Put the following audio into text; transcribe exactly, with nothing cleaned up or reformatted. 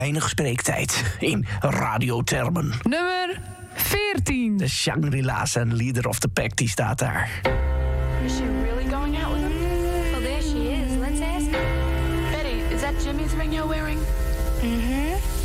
Weinig spreektijd in radiotermen. Nummer veertien. De Shangri-La's en Leader of the Pack, die staat daar. Is she really going out with him? Well, there she is. Let's ask her. Betty, is that Jimmy's ring you're wearing? Mm-hmm.